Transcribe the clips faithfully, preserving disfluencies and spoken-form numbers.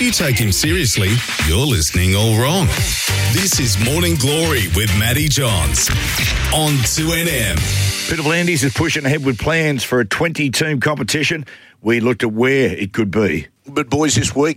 you take him seriously, you're listening all wrong. This is Morning Glory with Matty Johns on two N M. Peter V'landys is pushing ahead with plans for a twenty-team competition. We looked at where it could be. But, boys, this week,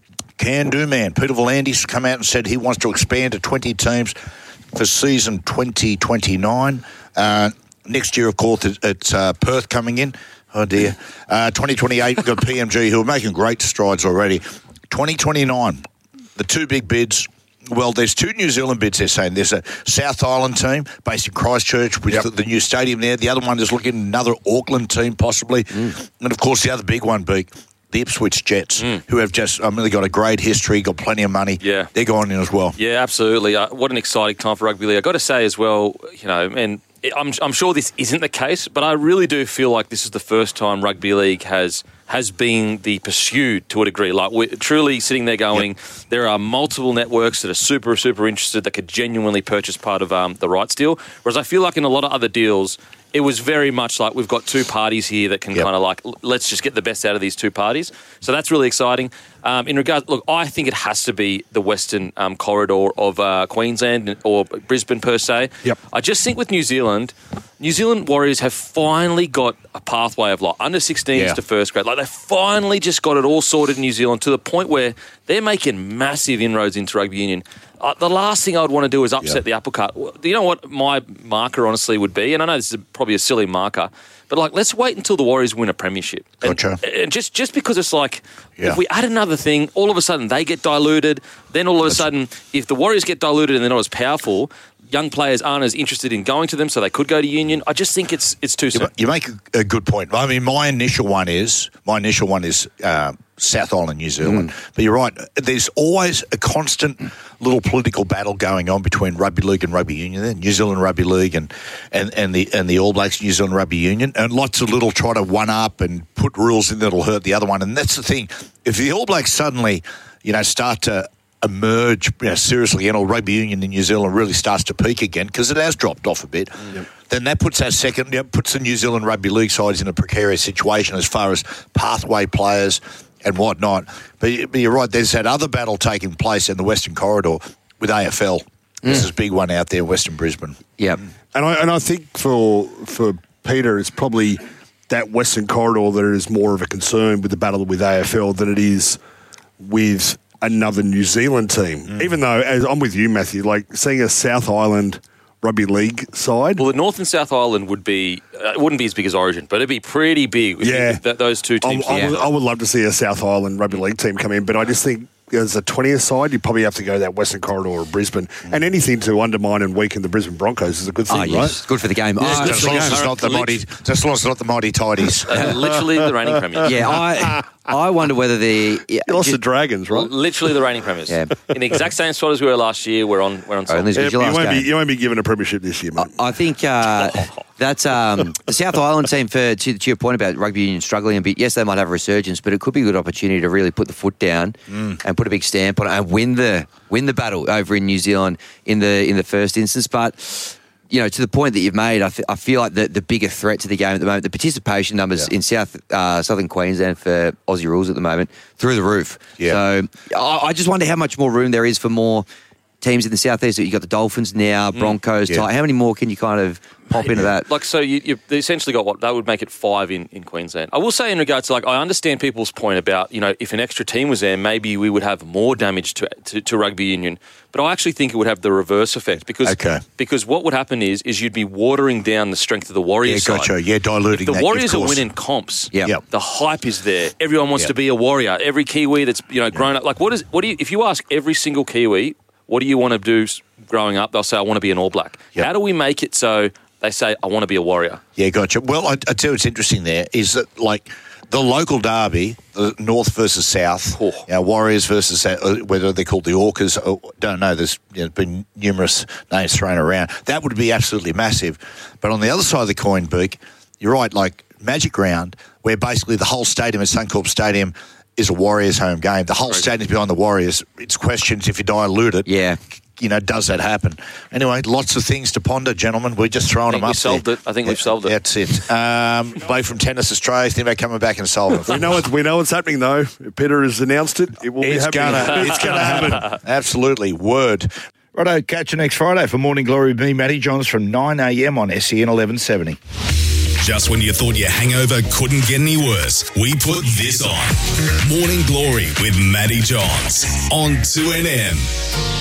can-do man Peter V'landys come out and said he wants to expand to twenty teams for season twenty twenty-nine. Uh, next year, of course, it's uh, Perth coming in. Oh, dear. Uh, twenty twenty-eight, we've got P M G, who are making great strides already. twenty twenty-nine, the two big bids. Well, there's two New Zealand bids, they're saying. There's a South Island team based in Christchurch with yep. the, the new stadium there. The other one is looking at another Auckland team, possibly. Mm. And, of course, the other big one, Beak, the Ipswich Jets, mm. who have just, I mean, they've got a great history, got plenty of money. Yeah. They're going in as well. Yeah, absolutely. Uh, what an exciting time for rugby league. I've got to say as well, you know, and I'm, I'm sure this isn't the case, but I really do feel like this is the first time rugby league has has been the pursuit to a degree. Like, we're truly sitting there going, yep. there are multiple networks that are super, super interested that could genuinely purchase part of um, the rights deal. Whereas I feel like in a lot of other deals, it was very much like we've got two parties here that can yep. kind of like, let's just get the best out of these two parties. So that's really exciting. Um, in regards, look, I think it has to be the western um, corridor of uh, Queensland or Brisbane per se. Yep. I just think with New Zealand, New Zealand Warriors have finally got a pathway of like under sixteens yeah. to first grade. Like they finally just got it all sorted in New Zealand to the point where they're making massive inroads into rugby union. Uh, the last thing I would want to do is upset yeah. the apple cart. Do you know what my marker honestly would be? And I know this is probably a silly marker, but like let's wait until the Warriors win a premiership. And, gotcha. and just just because it's like yeah. if we add another thing, all of a sudden they get diluted. Then all of a That's sudden, if the Warriors get diluted and they're not as powerful, young players aren't as interested in going to them, so they could go to union. I just think it's it's too soon. You make a good point. I mean, my initial one is my initial one is uh, South Island, New Zealand. Mm. But you're right. There's always a constant little political battle going on between rugby league and rugby union. There, New Zealand Rugby League and, and, and the and the All Blacks New Zealand Rugby Union, and lots of little try to one up and put rules in that'll hurt the other one. And that's the thing. If the All Blacks suddenly, you know, start to emerge you know, seriously, and or rugby union in New Zealand really starts to peak again, because it has dropped off a bit, yep. then that puts that second, you know, puts the New Zealand Rugby League sides in a precarious situation as far as pathway players and whatnot. But, but you're right, there's that other battle taking place in the Western Corridor with A F L. Mm. This is a big one out there, Western Brisbane. Yep. And I and I think for for Peter, it's probably that Western Corridor that is more of a concern with the battle with A F L than it is with another New Zealand team. Mm. Even though, as I'm with you, Matthew, like seeing a South Island Rugby League side. Well, the North and South Island would be, uh, it wouldn't be as big as Origin, but it'd be pretty big if yeah. you, th- those two teams. I, I, yeah. would, I would love to see a South Island Rugby League team come in, but I just think as a twentieth side, you probably have to go that Western Corridor or Brisbane. Mm. And anything to undermine and weaken the Brisbane Broncos is a good thing, oh, yes. right? Good for the game. Yeah, oh, just as long as it's not the mighty, just as long as it's not the mighty tidies. Uh, literally the reigning premiers. Yeah, I I wonder whether the yeah, you lost just, the Dragons, right? Well, literally the reigning premiers. Yeah. In the exact same spot as we were last year, we're on we're on. Oh, top. Yeah, you, won't be, you won't be given a premiership this year, mate. I, I think uh, that's um, the South Island team. For to, to your point about rugby union struggling a bit, yes, they might have a resurgence, but it could be a good opportunity to really put the foot down mm. and put a big stamp on it and win the win the battle over in New Zealand in the in the first instance. But you know, to the point that you've made, I, f- I feel like the, the bigger threat to the game at the moment, the participation numbers yeah. in South uh, Southern Queensland for Aussie rules at the moment, through the roof. Yeah. So I, I just wonder how much more room there is for more teams in the southeast. You've got the Dolphins now, Broncos. Mm. Yeah. How many more can you kind of pop Maybe. into that? Like, so you, you've essentially got what? That would make it five in, in Queensland. I will say in regards to, like, I understand people's point about, you know, if an extra team was there, maybe we would have more damage to to, to rugby union. But I actually think it would have the reverse effect because okay. because what would happen is is you'd be watering down the strength of the Warriors yeah, gotcha. side. Yeah, diluting if the that, Warriors are winning comps. Yep. Yep. The hype is there. Everyone wants yep. to be a Warrior. Every Kiwi that's, you know, grown yep. up. Like, what is what do you? If you ask every single Kiwi, what do you want to do growing up? They'll say, I want to be an All Black. Yep. How do we make it so they say, I want to be a Warrior? Yeah, gotcha. Well, I, I tell you what's interesting there is that, like, the local derby, the North versus South, oh. you know, Warriors versus, uh, whether they're called the Orcas, or, don't know, there's you know, been numerous names thrown around. That would be absolutely massive. But on the other side of the coin, Beak, you're right, like Magic Round, where basically the whole stadium at Suncorp Stadium is a Warriors home game. The whole Right. stadium's behind the Warriors. It's questions if you dilute it. Yeah. you know, does that happen? Anyway, lots of things to ponder, gentlemen. We're just throwing them we up solved there. it. I think Yeah, we've solved it. That's it. Um, bloke from Tennis Australia, think about coming back and solving it. We know it. We know what's happening though. Peter has announced it. It will It's be happening. gonna, it's gonna happen. Absolutely, word. Righto, catch you next Friday for Morning Glory with me, Matty Johns, from nine a.m. on S E N eleven seventy. Just when you thought your hangover couldn't get any worse, we put this on. Morning Glory with Matty Johns on two N M.